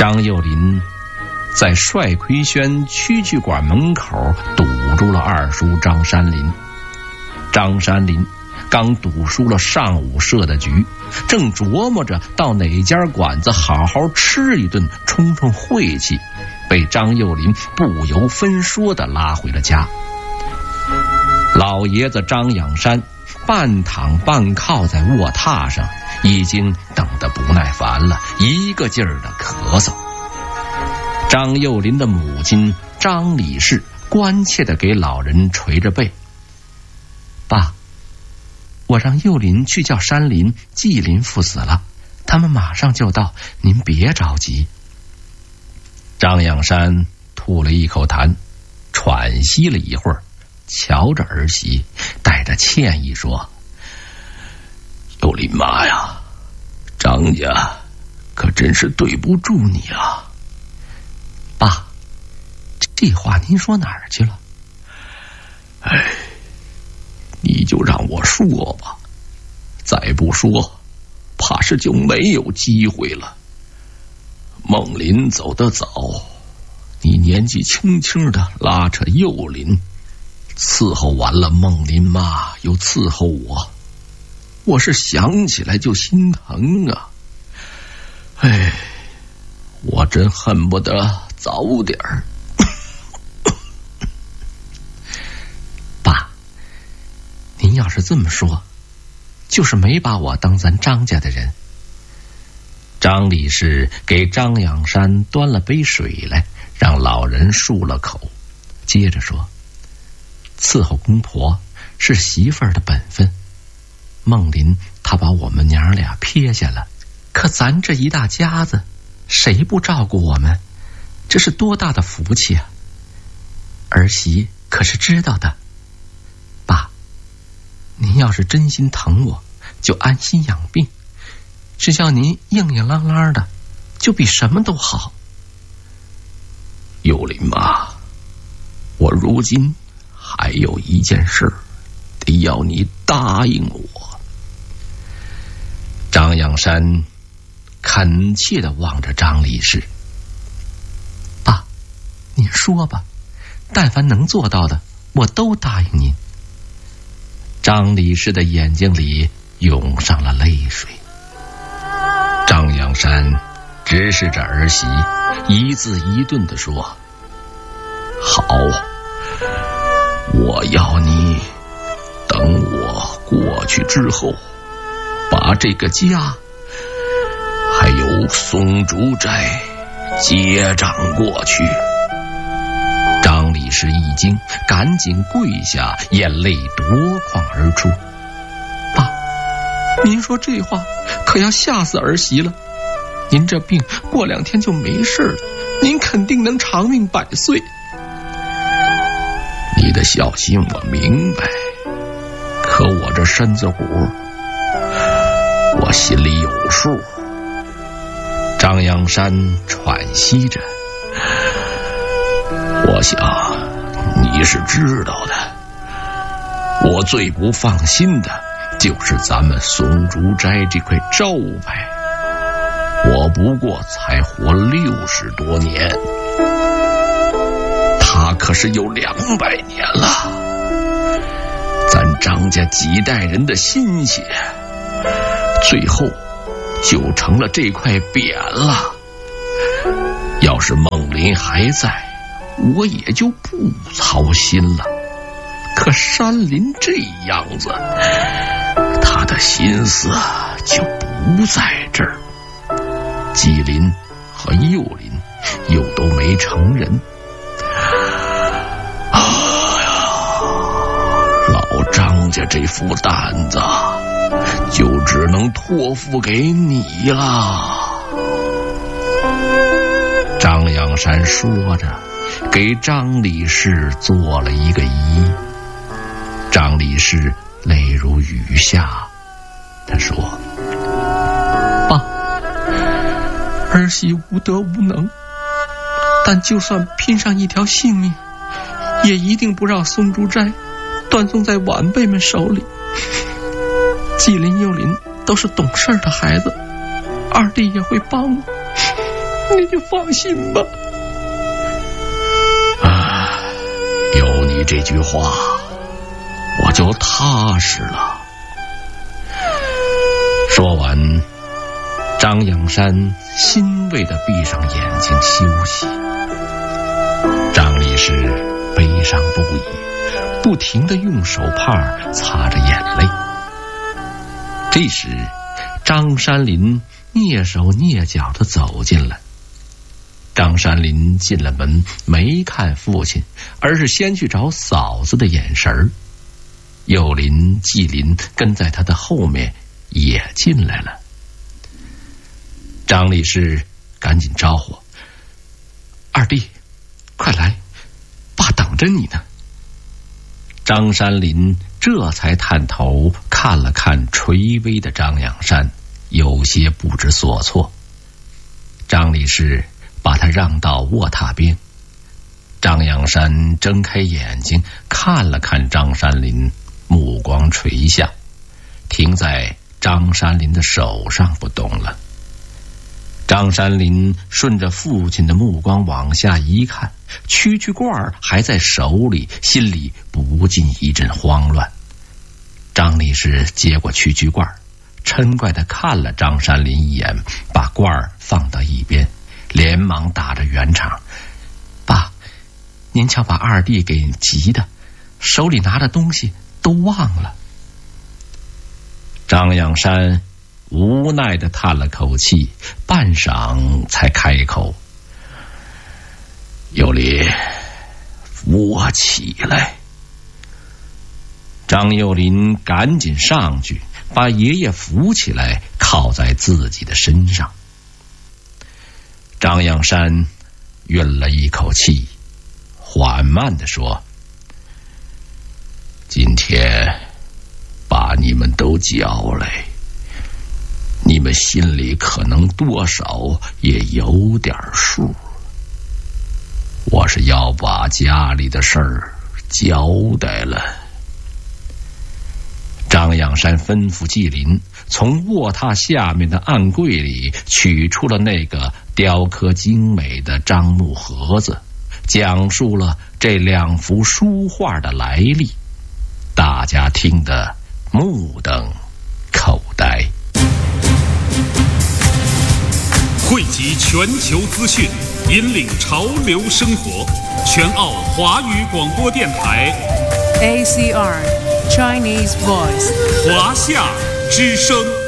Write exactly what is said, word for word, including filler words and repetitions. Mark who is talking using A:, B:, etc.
A: 张幼林在帅亏轩曲剧馆门口堵住了二叔张山林。张山林刚赌输了上午设的局，正琢磨着到哪家馆子好好吃一顿冲冲晦气，被张幼林不由分说地拉回了家。老爷子张养山半躺半靠在卧榻上，已经等得不耐烦了，一个劲儿的咳嗽。张幼林的母亲张李氏关切地给老人捶着背：爸，我让幼林去叫山林、季林父死了，他们马上就到，您别着急。张养山吐了一口痰，喘息了一会儿，瞧着儿媳，带着歉意说：幼林妈呀，张家可真是对不住你啊。爸，这话您说哪儿去了？哎，你就让我说吧，再不说怕是就没有机会了。孟林走得早，你年纪轻轻的拉扯幼林，伺候完了孟林妈又伺候我，我是想起来就心疼啊。哎，我真恨不得早点儿。爸，您要是这么说，就是没把我当咱张家的人。张李氏给张养山端了杯水来，让老人漱了口，接着说：伺候公婆是媳妇儿的本分，孟林他把我们娘俩撇下了，可咱这一大家子谁不照顾我们，这是多大的福气啊！儿媳可是知道的。爸，您要是真心疼我，就安心养病，只要您硬硬朗朗的，就比什么都好。幼林妈，我如今还有一件事得要你答应我。张养山恳切地望着张李氏：爸，您说吧，但凡能做到的，我都答应您。张李氏的眼睛里涌上了泪水。张养山直视着儿媳，一字一顿地说：好，我要你等我过去之后，把这个家还有松竹斋接掌过去。张李氏一惊，赶紧跪下，眼泪夺眶而出。爸，您说这话可要吓死儿媳了。您这病过两天就没事了，您肯定能长命百岁。你的孝心我明白，可我这身子骨我心里有数。张养山喘息着，我想你是知道的，我最不放心的就是咱们松竹斋这块招牌。我不过才活六十多年，他可是有两百年了，咱张家几代人的心血，最后就成了这块匾了。要是孟林还在，我也就不操心了，可山林这样子，他的心思就不在这儿。季林和幼林又都没成人，哎呀，老张家这副担子就只能托付给你了。张养山说着，给张李氏做了一个揖。张李氏泪如雨下，他说：爸，儿媳无德无能，但就算拼上一条性命，也一定不让松竹斋断送在晚辈们手里。季林、幼林都是懂事的孩子，二弟也会帮我。 你就放心吧。啊，有你这句话，我就踏实了。说完，张仰山欣慰地闭上眼睛休息。张力士悲伤不已，不停地用手帕擦着眼泪。这时，张山林蹑手蹑脚地走进来。张山林进了门，没看父亲，而是先去找嫂子的眼神儿。幼林、季林跟在他的后面也进来了。张力士赶紧招呼：“二弟，快来，爸等着你呢。”张山林这才探头看了看垂危的张仰山，有些不知所措。张力士把他让到卧榻边。张仰山睁开眼睛看了看张山林，目光垂下，停在张山林的手上不动了。张山林顺着父亲的目光往下一看，蛐蛐罐还在手里，心里不禁一阵慌乱。张力士接过蛐蛐罐，嗔怪地看了张山林一眼，把罐放到一边，连忙打着圆场：“爸，您瞧把二弟给急的，手里拿着东西都忘了。”张仰山无奈地叹了口气，半晌才开口：“有理，扶我起来。”张幼林赶紧上去，把爷爷扶起来，靠在自己的身上。张仰山运了一口气，缓慢地说：“今天把你们都叫来，你们心里可能多少也有点数。我是要把家里的事儿交代了。”张仰山吩咐季林从卧榻下面的暗柜里取出了那个雕刻精美的樟木盒子，讲述了这两幅书画的来历。大家听得目瞪口呆。
B: 汇集全球资讯，引领潮流生活，全澳华语广播电台
C: A C R Chinese Voice
B: 华夏之声。